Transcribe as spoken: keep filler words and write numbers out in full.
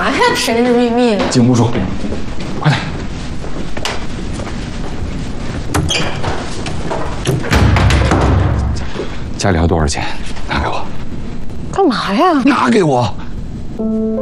嘛呀，神神秘秘的？ 经不住，快点！家里还有多少钱？拿给我。 干嘛呀？ 拿给我。